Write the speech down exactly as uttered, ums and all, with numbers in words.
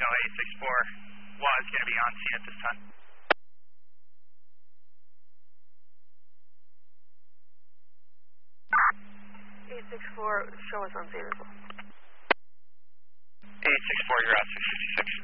show eight six four was going to be on scene at this time. eight six four, show us on scene as well. eight six four, you're out six fifty-six.